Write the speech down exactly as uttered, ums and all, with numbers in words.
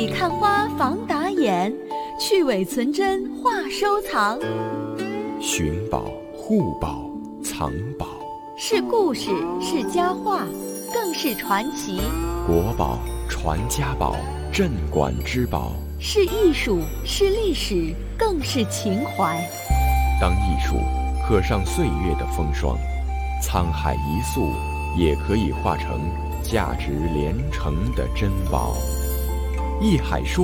里看花防打眼，去伪存真话收藏。 寻宝、护宝、藏宝， 是故事，是佳话，更是传奇。 国宝、传家宝、镇馆之宝， 是艺术，是历史，更是情怀。 当艺术刻上岁月的风霜，沧海一粟也可以化成价值连城的珍宝。艺海书